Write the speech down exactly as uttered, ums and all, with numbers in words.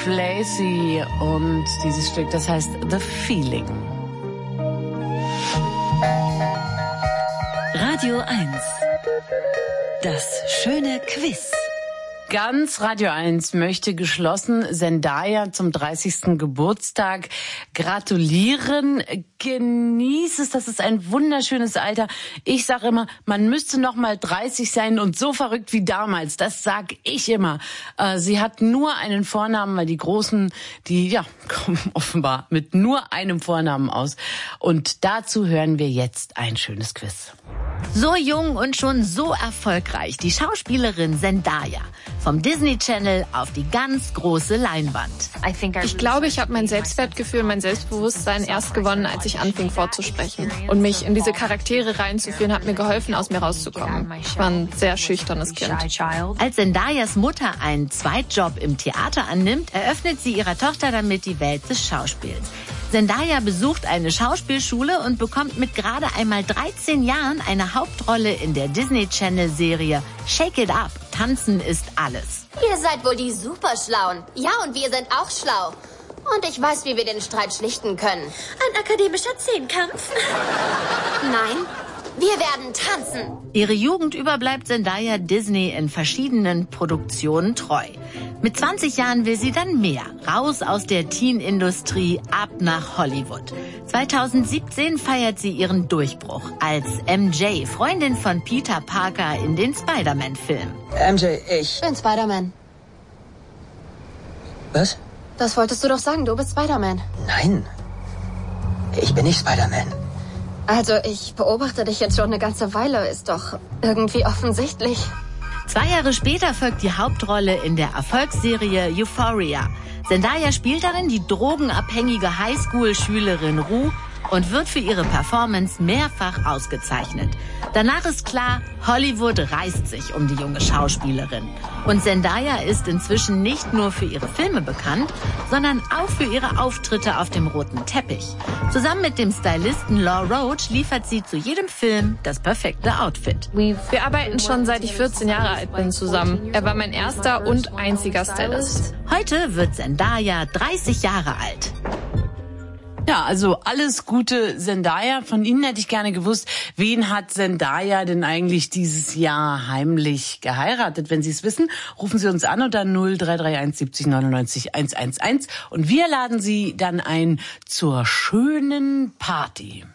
Lacey und dieses Stück, das heißt The Feeling. Radio eins. Das schöne Quiz. Ganz Radio eins möchte geschlossen Zendaya zum dreißigsten Geburtstag gratulieren. Genieß es, das ist ein wunderschönes Alter. Ich sage immer, man müsste noch mal dreißig sein und so verrückt wie damals. Das sag ich immer. Äh, sie hat nur einen Vornamen, weil die Großen, die ja kommen offenbar mit nur einem Vornamen aus. Und dazu hören wir jetzt ein schönes Quiz. So jung und schon so erfolgreich. Die Schauspielerin Zendaya. Vom Disney Channel auf die ganz große Leinwand. Ich glaube, ich habe mein Selbstwertgefühl, mein Selbstbewusstsein erst gewonnen, als ich anfing vorzusprechen. Und mich in diese Charaktere reinzuführen, hat mir geholfen, aus mir rauszukommen. Ich war ein sehr schüchternes Kind. Als Zendayas Mutter einen Zweitjob im Theater annimmt, eröffnet sie ihrer Tochter damit die Welt des Schauspiels. Zendaya besucht eine Schauspielschule und bekommt mit gerade einmal dreizehn Jahren eine Hauptrolle in der Disney Channel Serie Shake It Up. Tanzen ist alles. Ihr seid wohl die Superschlauen. Ja, und wir sind auch schlau. Und ich weiß, wie wir den Streit schlichten können. Ein akademischer Zehnkampf. Nein, wir werden tanzen. Ihre Jugend über bleibt Zendaya Disney in verschiedenen Produktionen treu. Mit zwanzig Jahren will sie dann mehr. Raus aus der Teen-Industrie, ab nach Hollywood. zweitausendsiebzehn feiert sie ihren Durchbruch als M J, Freundin von Peter Parker in den Spider-Man-Filmen. M J, ich... Ich bin Spider-Man. Was? Das wolltest du doch sagen, du bist Spider-Man. Nein, ich bin nicht Spider-Man. Also, ich beobachte dich jetzt schon eine ganze Weile, ist doch irgendwie offensichtlich. Zwei Jahre später folgt die Hauptrolle in der Erfolgsserie Euphoria. Zendaya spielt darin die drogenabhängige Highschool-Schülerin Rue und wird für ihre Performance mehrfach ausgezeichnet. Danach ist klar, Hollywood reißt sich um die junge Schauspielerin. Und Zendaya ist inzwischen nicht nur für ihre Filme bekannt, sondern auch für ihre Auftritte auf dem roten Teppich. Zusammen mit dem Stylisten Law Roach liefert sie zu jedem Film das perfekte Outfit. Wir arbeiten schon seit ich vierzehn Jahre alt bin zusammen. Er war mein erster und einziger Stylist. Heute wird Zendaya dreißig Jahre alt. Ja, also alles Gute, Zendaya. Von Ihnen hätte ich gerne gewusst, wen hat Zendaya denn eigentlich dieses Jahr heimlich geheiratet? Wenn Sie es wissen, rufen Sie uns an unter null drei drei eins siebzig neunundneunzig eins eins eins und wir laden Sie dann ein zur schönen Party.